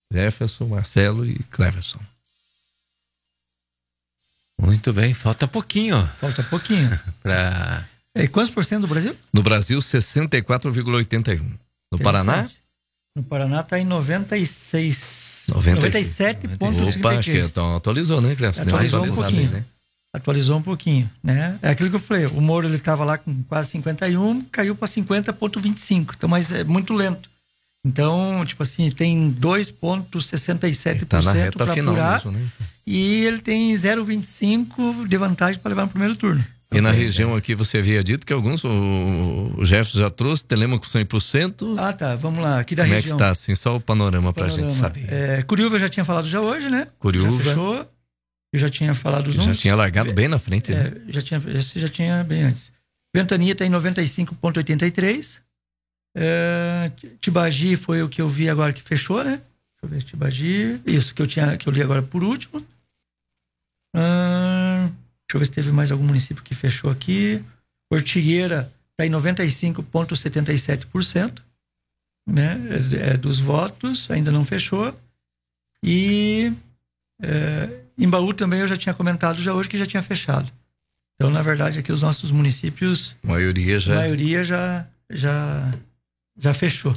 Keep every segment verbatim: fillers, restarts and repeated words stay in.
Jefferson, Marcelo e Cleverson. Muito bem, falta pouquinho. Falta pouquinho. pra... E quantos por cento do Brasil? No Brasil, sessenta e quatro vírgula oitenta e um. No Paraná? No Paraná está em noventa e seis. noventa e seis. noventa e sete vírgula trinta e três. Opa, acho que então atualizou, né, Cleverson? Atualizou um pouquinho. Aí, né? Atualizou um pouquinho, né? É aquilo que eu falei, o Moro ele estava lá com quase cinquenta e um, caiu para cinquenta vírgula vinte e cinco, então, mas é muito lento. Então, tipo assim, tem dois vírgula sessenta e sete por cento tá para apurar mesmo, né? E ele tem zero vírgula vinte e cinco de vantagem para levar no primeiro turno. E na região aqui você havia dito que alguns, o, o Jefferson já trouxe, Telêmaco cem por cento. Ah, tá, vamos lá, aqui da Como região. Como é que está, assim, só o panorama, para a gente saber. É, Curiúva eu já tinha falado já hoje, né? Curiúva. Já fechou. Eu já tinha falado os Já números. tinha largado bem na frente, é, né? já tinha, esse já tinha bem antes. Ventania está em noventa e cinco vírgula oitenta e três. É, Tibagi foi o que eu vi agora que fechou, né? Deixa eu ver, Tibagi. Isso, que eu, tinha, que eu li agora por último. Ah, deixa eu ver se teve mais algum município que fechou aqui. Ortigueira está em noventa e cinco vírgula setenta e sete por cento, né? É, é dos votos, ainda não fechou. E é, Embaú também eu já tinha comentado já hoje que já tinha fechado. Então, na verdade, aqui os nossos municípios, a maioria já, a maioria já, já, já fechou.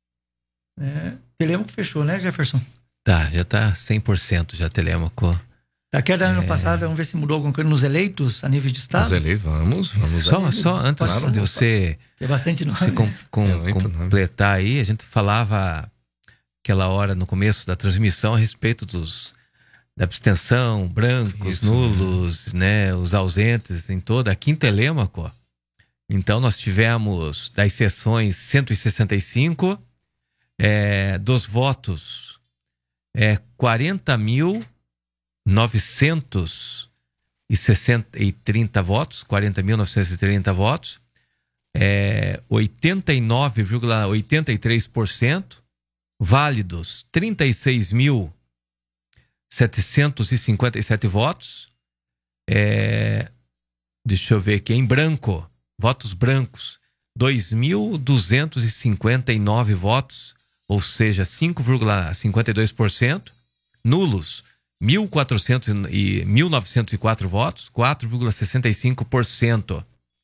É, Telêmaco fechou, né, Jefferson? Tá, já tá cem por cento já Telêmaco. Da queda do ano É... passado, vamos ver se mudou alguma coisa nos eleitos a nível de estado? Nos eleitos, vamos, vamos. Só, aí. só antes Pode de você é bastante nome. se com, com, é muito completar nome. Aí, a gente falava aquela hora no começo da transmissão a respeito dos da abstenção, brancos, Isso, nulos, né? né, os ausentes em toda, aqui em Telêmaco. Então nós tivemos das sessões cento e sessenta e cinco, é, dos votos é, quarenta mil novecentos e trinta votos, quarenta mil novecentos e trinta votos, é, oitenta e nove vírgula oitenta e três por cento, válidos trinta e seis mil setecentos e cinquenta e sete votos, é, deixa eu ver aqui, em branco, votos brancos, dois mil duzentos e cinquenta e nove votos, ou seja, cinco vírgula cinquenta e dois por cento, nulos, mil novecentos e quatro votos, quatro vírgula sessenta e cinco por cento.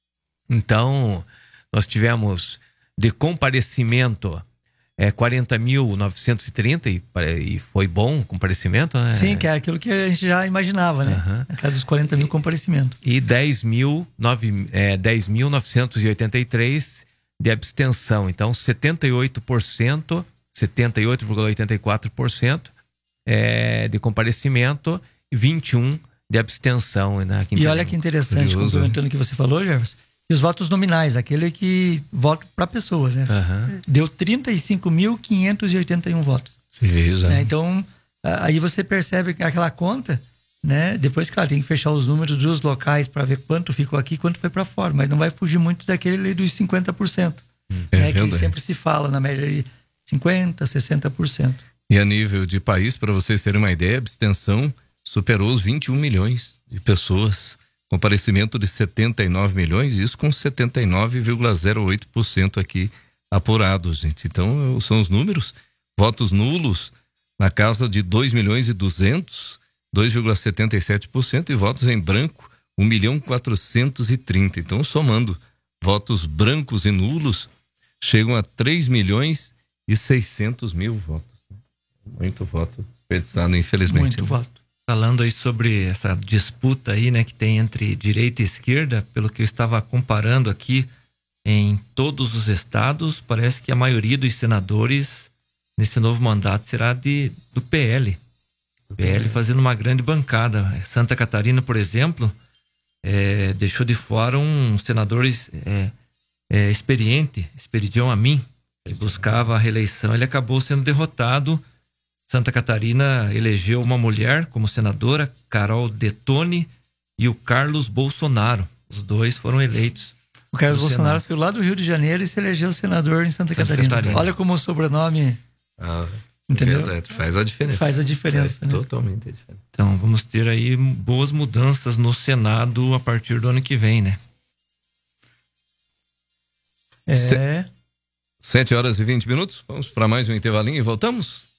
Então, nós tivemos de comparecimento é, quarenta mil novecentos e trinta e, e foi bom o comparecimento, né? Sim, que é aquilo que a gente já imaginava, né? Uhum. Na casa dos quarenta mil comparecimentos. E dez mil novecentos e oitenta e três de abstenção. Então, setenta e oito por cento, setenta e oito vírgula oitenta e quatro por cento é, de comparecimento e vinte e um de abstenção. Né? E olha que interessante, Curioso. complementando o que você falou, Jefferson, e os votos nominais, aquele que vota para pessoas, né? Uhum. Deu trinta e cinco mil quinhentos e oitenta e um votos. Sim, né? Então, aí você percebe que aquela conta, né? Depois, claro, tem que fechar os números dos locais para ver quanto ficou aqui, quanto foi para fora, mas não vai fugir muito daquele dos cinquenta por cento. É né? Que sempre se fala na média de cinquenta por cento, sessenta por cento. E a nível de país, para vocês terem uma ideia, a abstenção superou os vinte e um milhões de pessoas. Comparecimento de setenta e nove milhões, isso com setenta e nove vírgula zero oito por cento aqui apurados, gente. Então, são os números. Votos nulos na casa de dois milhões e duzentos, dois vírgula setenta e sete por cento, e votos em branco, um milhão quatrocentos e trinta. Então, somando votos brancos e nulos, chegam a três milhões e seiscentos mil votos. Muito voto desperdiçado, infelizmente. Muito né? voto. Falando aí sobre essa disputa aí, né, que tem entre direita e esquerda, pelo que eu estava comparando aqui, em todos os estados, parece que a maioria dos senadores nesse novo mandato será de, do P L. O P L fazendo uma grande bancada. Santa Catarina, por exemplo, é, deixou de fora um senador é, é, experiente, Esperidião Amin, que buscava a reeleição. Ele acabou sendo derrotado. Santa Catarina elegeu uma mulher como senadora, Carol Detone, e o Carlos Bolsonaro. Os dois foram eleitos. O Carlos Bolsonaro saiu lá do Rio de Janeiro e se elegeu senador em Santa, Santa Catarina. Catarina. Olha como o sobrenome... Ah, entendeu? Verdade, faz a diferença. Faz a diferença, faz né? Totalmente a diferença. Então, vamos ter aí boas mudanças no Senado a partir do ano que vem, né? É... sete horas e vinte minutos. Vamos para mais um intervalinho e voltamos?